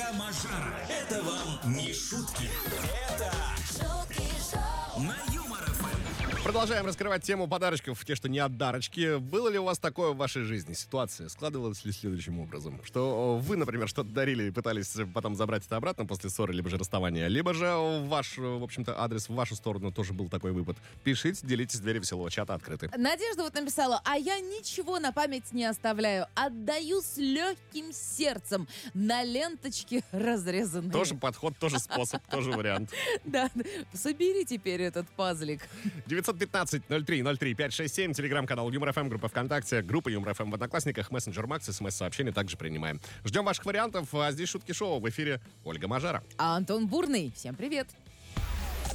Ольга Мажара. Это вам не шутки. Это шутки шоу на Юмор ФМ. Продолжаем раскрывать тему подарочков, те, что не от дарочки. Было ли у вас такое в вашей жизни? Ситуация складывалась ли следующим образом? Что вы, например, что-то дарили и пытались потом забрать это обратно после ссоры, либо же расставания, либо же ваш, в общем-то, адрес в вашу сторону тоже был такой выпад. Пишите, делитесь, двери веселого чата открыты. Надежда вот написала: а я ничего на память не оставляю. Отдаю с легким сердцем на ленточке разрезанные. Тоже подход, тоже способ, тоже вариант. Да, собери теперь этот пазлик. 915-0303-567, телеграм-канал Юмор ФМ, группа ВКонтакте, группа Юмор ФМ в Одноклассниках, мессенджер Макс, смс-сообщения также принимаем. Ждем ваших вариантов, а здесь шутки шоу, в эфире Ольга Мажара. А Антон Бурный. Всем привет.